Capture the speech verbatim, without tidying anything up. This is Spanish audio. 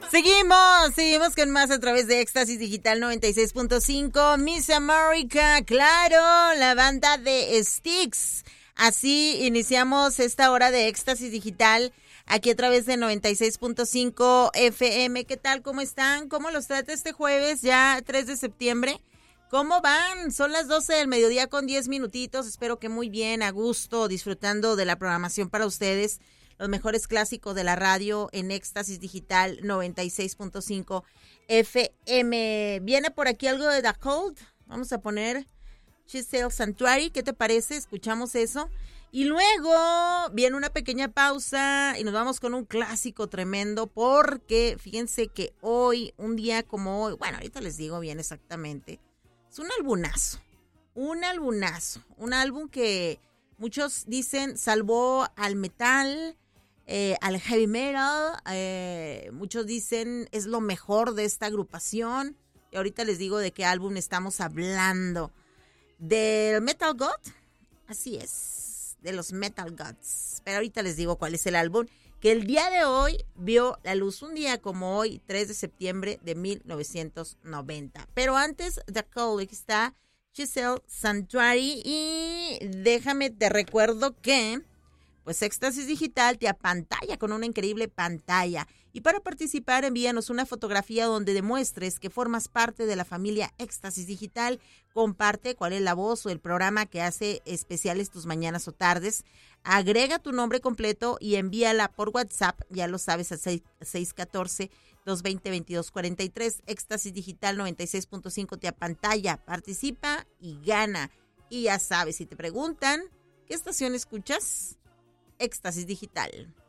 Seguimos, seguimos con más a través de Éxtasis Digital noventa y seis punto cinco. Miss America, claro, la banda de Styx. Así iniciamos esta hora de Éxtasis Digital aquí a través de noventa y seis punto cinco F M. ¿Qué tal? ¿Cómo están? ¿Cómo los trata este jueves, ya tres de septiembre? ¿Cómo van? Son las doce del mediodía con diez minutitos. Espero que muy bien, a gusto, disfrutando de la programación para ustedes. Los mejores clásicos de la radio en Éxtasis Digital noventa y seis punto cinco F M. Viene por aquí algo de The Cold. Vamos a poner Chisel Sanctuary. ¿Qué te parece? Escuchamos eso. Y luego viene una pequeña pausa y nos vamos con un clásico tremendo porque fíjense que hoy, un día como hoy, bueno, ahorita les digo bien exactamente, es un albumazo, un albumazo, un álbum que muchos dicen salvó al metal, Eh, al heavy metal, eh, muchos dicen es lo mejor de esta agrupación. Y ahorita les digo de qué álbum estamos hablando. ¿Del Metal God? Así es, de los Metal Gods. Pero ahorita les digo cuál es el álbum que el día de hoy vio la luz, un día como hoy, tres de septiembre de mil novecientos noventa. Pero antes, The Call, aquí está Chisel Sanctuary. Y déjame, te recuerdo que pues Éxtasis Digital te apantalla con una increíble pantalla. Y para participar, envíanos una fotografía donde demuestres que formas parte de la familia Éxtasis Digital. Comparte cuál es la voz o el programa que hace especiales tus mañanas o tardes. Agrega tu nombre completo y envíala por WhatsApp, ya lo sabes, a seis uno cuatro, dos dos cero, dos dos cuatro tres. Éxtasis Digital noventa y seis punto cinco te apantalla, participa y gana. Y ya sabes, si te preguntan, ¿qué estación escuchas? Éxtasis Digital.